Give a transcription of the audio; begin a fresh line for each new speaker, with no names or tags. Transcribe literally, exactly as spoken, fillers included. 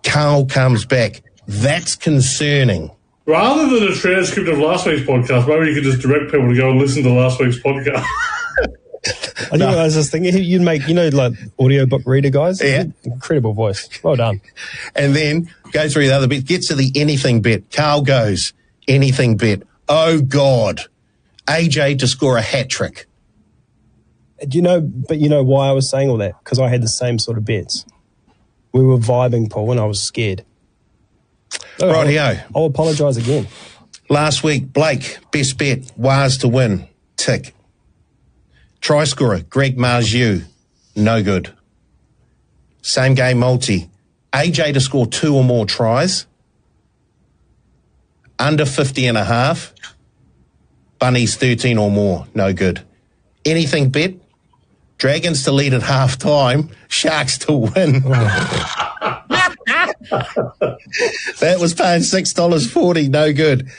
Carl comes back. That's concerning.
Rather than a transcript of last week's podcast, maybe you could just direct people to go and listen to last week's podcast.
I know. No. I was just thinking, you'd make, you know, like audiobook reader guys.
Yeah.
Incredible voice. Well done.
And then go through the other bit, gets to the anything bit. Carl goes, anything bit. Oh, God. A J to score a hat trick.
Do you know, but you know why I was saying all that? Because I had the same sort of bets. We were vibing, Paul, and I was scared. Oh,
Rightio.
I'll, I'll apologise again.
Last week, Blake, best bet, Waz to win. Tick. Try scorer, Greg Marju, no good. Same game multi. A J to score two or more tries. Under fifty and a half. Bunnies thirteen or more, no good. Anything bet? Dragons to lead at half time. Sharks to win. That was paying six dollars forty, no good.